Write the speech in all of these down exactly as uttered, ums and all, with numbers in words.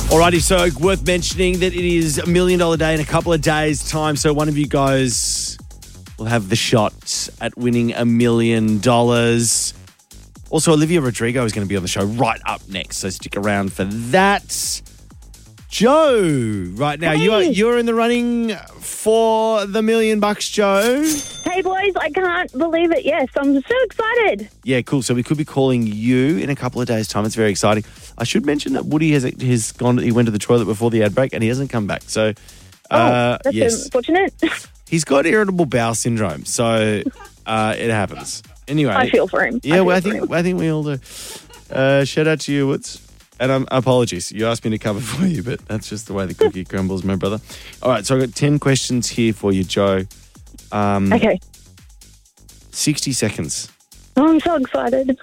Alrighty, so worth mentioning that it is a million dollar day in a couple of days' time. So one of you guys will have the shot at winning a million dollars. Also, Olivia Rodrigo is going to be on the show right up next, so stick around for that. Joe, right now, Hey. you are you're in the running for the million bucks, Joe. Hey, boys, I can't believe it. Yes, I'm so excited. Yeah, cool. So we could be calling you in a couple of days' time. It's very exciting. I should mention that Woody has has gone. He went to the toilet before the ad break, and he hasn't come back. So, uh, oh, that's yes, unfortunate. he's got irritable bowel syndrome. So uh, it happens. Anyway, I feel for him. Yeah, I, well, I feel think for him. I think we all do. Uh, shout out to you, Woods. And um, apologies, you asked me to cover for you, but that's just the way the cookie crumbles, my brother. All right, so I've got ten questions here for you, Joe. Um, Okay. sixty seconds. Oh, I'm so excited.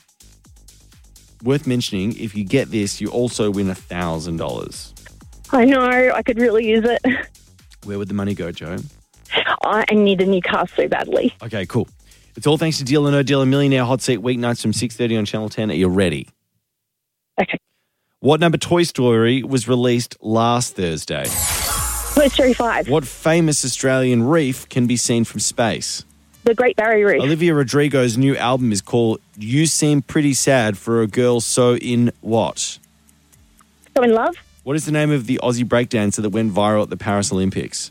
Worth mentioning, if you get this, you also win one thousand dollars. I know. I could really use it. Where would the money go, Joe? I need a new car so badly. Okay, cool. It's all thanks to Deal or No Deal, a millionaire hot seat weeknights from six thirty on Channel ten. Are you ready? Okay. What number Toy Story was released last Thursday? Toy Story five. What famous Australian reef can be seen from space? The Great Barrier Reef. Olivia Rodrigo's new album is called You Seem Pretty Sad for a Girl So In What? So in love. What is the name of the Aussie breakdancer that went viral at the Paris Olympics?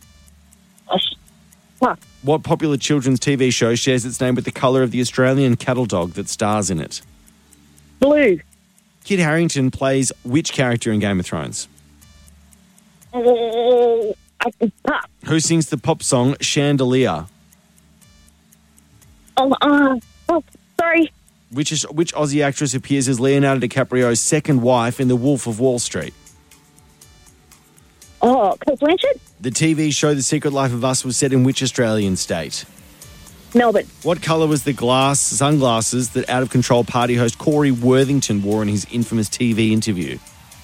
What? What popular children's T V show shares its name with the colour of the Australian cattle dog that stars in it? Blue. Kit Harington plays which character in Game of Thrones? Oh, I, ah, Who sings the pop song Chandelier? oh, uh, oh, sorry. Which is which Aussie actress appears as Leonardo DiCaprio's second wife in The Wolf of Wall Street? Oh, Kate Blanchett. The T V show The Secret Life of Us was set in which Australian state? Melbourne. What colour was the glass sunglasses that out-of-control party host Corey Worthington wore in his infamous T V interview?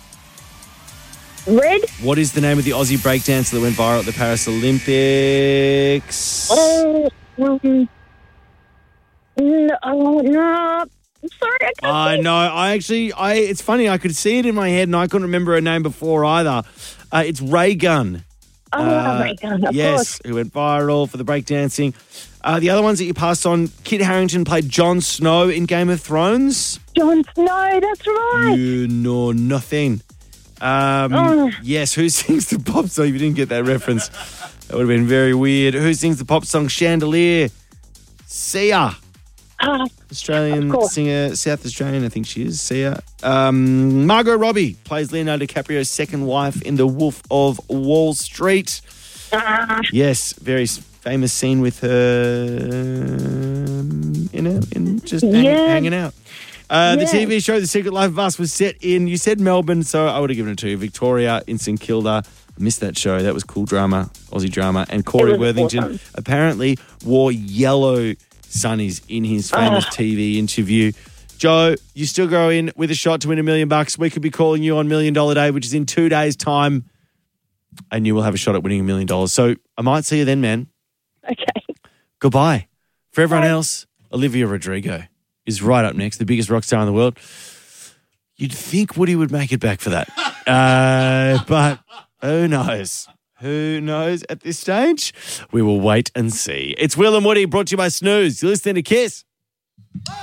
Red. What is the name of the Aussie breakdancer that went viral at the Paris Olympics? Oh, um, no, oh, no. I'm sorry. I can't I think. know. I actually, I. It's funny. I could see it in my head, and I couldn't remember her name before either. Uh, it's Ray Gunn. Oh, Uh, my God. Of yes, course. who went viral for the breakdancing. Uh, the other ones that you passed on, Kit Harington played Jon Snow in Game of Thrones. Jon Snow. That's right. You know nothing. Um, Oh. Yes, who sings the pop song? If you didn't get that reference, that would have been very weird. Who sings the pop song Chandelier? Sia. Ah, Australian Of course. singer, South Australian, I think she is, Sia. Um, Margot Robbie plays Leonardo DiCaprio's second wife in The Wolf of Wall Street. ah. Yes, very s- famous scene with her um, in, a, in just hang- Yeah. hanging out. Uh, The Yeah. T V show The Secret Life of Us was set in, you said Melbourne, so I would have given it to you, Victoria in St Kilda. I missed that show. That was cool drama, Aussie drama. And Corey It was Worthington awesome. apparently wore yellow sunnies in his famous Ah. T V interview. Joe, you still go in with a shot to win a million bucks. We could be calling you on Million Dollar Day, which is in two days' time, and you will have a shot at winning a million dollars. So I might see you then, man. Okay. Goodbye. For everyone Bye. else, Olivia Rodrigo is right up next, the biggest rock star in the world. You'd think Woody would make it back for that. uh, but who knows? Who knows at this stage? We will wait and see. It's Will and Woody brought to you by Snooze. You're listening to Kiss.